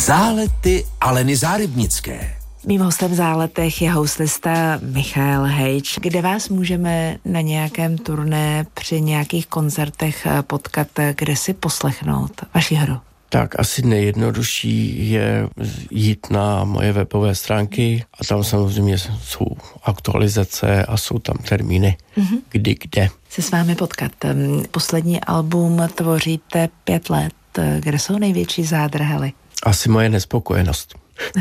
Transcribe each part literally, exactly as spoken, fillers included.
Zálety Aleny Zárybnické. Mým hostem v Záletech je houslista Michael Hejč. Kde vás můžeme na nějakém turné při nějakých koncertech potkat, kde si poslechnout vaši hru? Tak asi nejjednodušší je jít na moje webové stránky a tam samozřejmě jsou aktualizace a jsou tam termíny, mm-hmm. kdy, kde. Se s vámi potkat. Poslední album tvoříte pět let. Kde jsou největší zádrhely? Asi moje nespokojenost.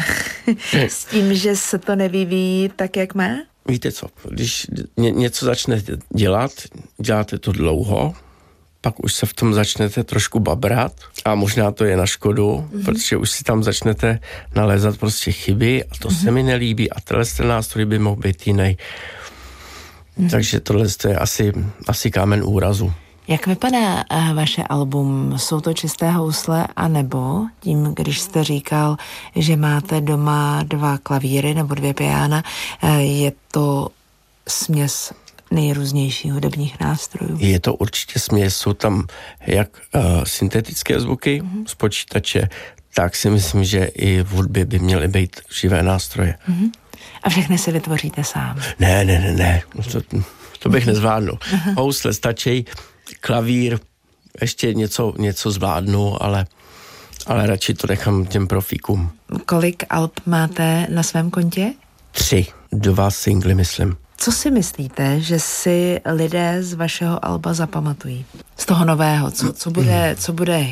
S tím, že se to nevyvíjí tak, jak má? Víte co, když ně, něco začnete dělat, děláte to dlouho, pak už se v tom začnete trošku babrat a možná to je na škodu, mm-hmm. protože už si tam začnete nalézat prostě chyby a to mm-hmm. se mi nelíbí a tenhle ten nástroj by mohl být jiný. Mm-hmm. Takže tohle je asi, asi kámen úrazu. Jak vypadá vaše album? Jsou to čisté housle, anebo tím, když jste říkal, že máte doma dva klavíry nebo dvě piána, je to směs nejrůznějších hudebních nástrojů? Je to určitě směs, jsou tam jak uh, syntetické zvuky mm-hmm. z počítače, tak si myslím, že i v hudbě by měly být živé nástroje. Mm-hmm. A všechny si vytvoříte sám? Ne, ne, ne, ne, to, to bych nezvládnul. Housle stačí, klavír, ještě něco, něco zvládnu, ale, ale radši to nechám těm profíkům. Kolik alb máte na svém kontě? Tři, dva singly, myslím. Co si myslíte, že si lidé z vašeho alba zapamatují? Z toho nového, co, co bude, co bude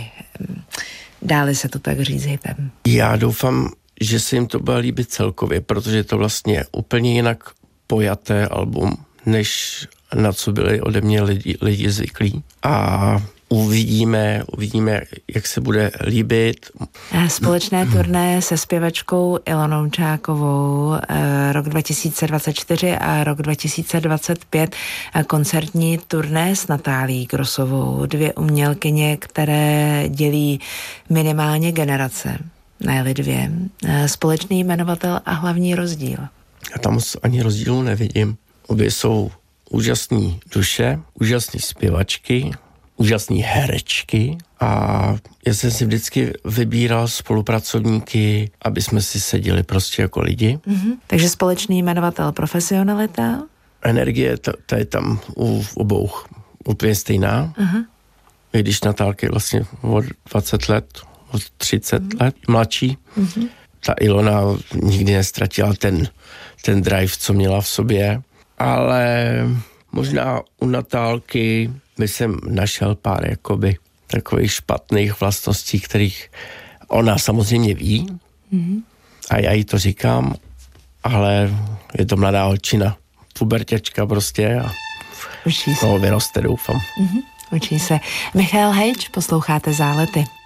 dále se to tak říct hitem? Já doufám, že se jim to bude líbit celkově, protože je to vlastně úplně jinak pojaté album, než na co byli ode mě lidi, lidi zvyklí. A uvidíme, uvidíme, jak se bude líbit. Společné turné se zpěvačkou Ilonou Čákovou rok dva tisíce dvacet čtyři a rok dva tisíce dvacet pět. Koncertní turné s Natálií Grossovou. Dvě umělkyně, které dělí minimálně generace, ne-li dvě. Společný jmenovatel a hlavní rozdíl. Já tam ani rozdílu nevidím. Obě jsou úžasný duše, úžasný zpěvačky, úžasný herečky a já jsem si vždycky vybíral spolupracovníky, aby jsme si seděli prostě jako lidi. Mm-hmm. Takže společný jmenovatel profesionalita? Energie, ta, ta je tam u obou úplně stejná. Uh-huh. I když Natálka je vlastně od dvacet let, od třicet uh-huh. let mladší. Uh-huh. Ta Ilona nikdy nestratila ten, ten drive, co měla v sobě. Ale možná u Natálky by jsem našel pár jakoby takových špatných vlastností, kterých ona samozřejmě ví mm-hmm. a já jí to říkám, ale je to mladá holčina, pubertěčka prostě a učí se. No, vyroste, doufám. Mm-hmm. Učí se. Michael Hejč, posloucháte Zálety.